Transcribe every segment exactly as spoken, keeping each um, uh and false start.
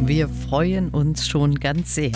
Wir freuen uns schon ganz sehr.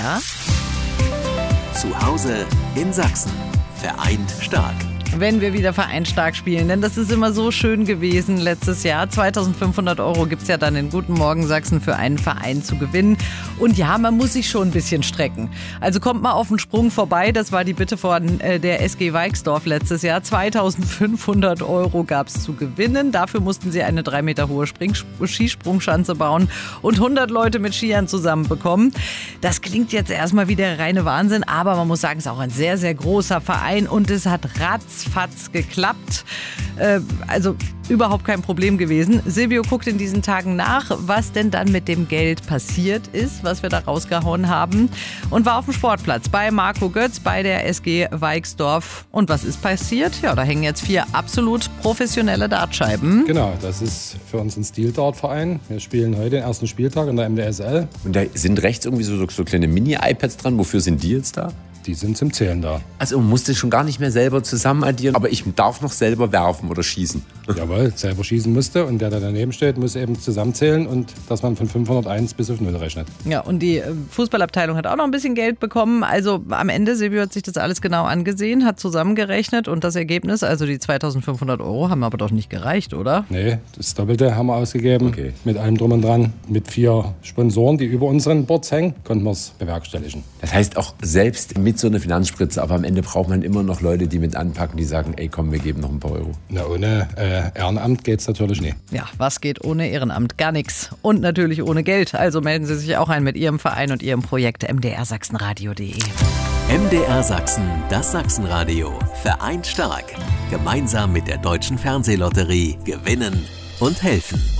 Zu Hause in Sachsen. Vereint stark. Wenn wir wieder vereinstark spielen, denn das ist immer so schön gewesen letztes Jahr. zweitausendfünfhundert Euro gibt es ja dann in Guten Morgen Sachsen für einen Verein zu gewinnen. Und ja, man muss sich schon ein bisschen strecken. Also kommt mal auf den Sprung vorbei. Das war die Bitte von äh, der S G Weixdorf letztes Jahr. zweitausendfünfhundert Euro gab es zu gewinnen. Dafür mussten sie eine drei Meter hohe Spring- Skisprungschanze bauen und hundert Leute mit Skiern zusammenbekommen. Das klingt jetzt erstmal wie der reine Wahnsinn, aber man muss sagen, es ist auch ein sehr, sehr großer Verein und es hat ratzfatz geklappt. Äh, also überhaupt kein Problem gewesen. Silvio guckt in diesen Tagen nach, was denn dann mit dem Geld passiert ist, was wir da rausgehauen haben, und war auf dem Sportplatz bei Marco Götz bei der S G Weixdorf. Und was ist passiert? Ja, da hängen jetzt vier absolut professionelle Dartscheiben. Genau, das ist für uns ein Stil-Dart-Verein. Wir spielen heute den ersten Spieltag in der M D S L. Und da sind rechts irgendwie so, so kleine Mini-iPads dran. Wofür sind die jetzt da? Die sind zum Zählen da. Also man musste schon gar nicht mehr selber zusammen addieren, aber ich darf noch selber werfen oder schießen. Jawohl, selber schießen musste und der, der daneben steht, muss eben zusammenzählen und dass man von fünfhunderteins bis auf null rechnet. Ja, und die Fußballabteilung hat auch noch ein bisschen Geld bekommen. Also am Ende, Silvio hat sich das alles genau angesehen, hat zusammengerechnet und das Ergebnis, also die zweitausendfünfhundert Euro, haben aber doch nicht gereicht, oder? Nee, das Doppelte haben wir ausgegeben. Okay. Mit allem drum und dran. Mit vier Sponsoren, die über unseren Boards hängen, konnten wir es bewerkstelligen. Das heißt auch selbst mit so einer Finanzspritze, aber am Ende braucht man immer noch Leute, die mit anpacken, die sagen, ey komm, wir geben noch ein paar Euro. Na, ohne äh, Ehrenamt geht es natürlich nicht. Ja, was geht ohne Ehrenamt? Gar nichts. Und natürlich ohne Geld. Also melden Sie sich auch ein mit Ihrem Verein und Ihrem Projekt m d r sachsenradio punkt d e. M D R Sachsen, das Sachsenradio. Vereint stark. Gemeinsam mit der Deutschen Fernsehlotterie gewinnen und helfen.